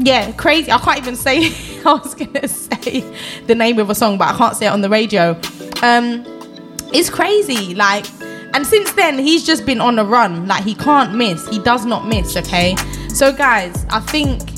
Yeah, crazy. I can't even say. I was gonna say the name of a song, but I can't say it on the radio. It's crazy. Like, and since then he's just been on a run. Like, he can't miss. He does not miss. Okay, so guys, I think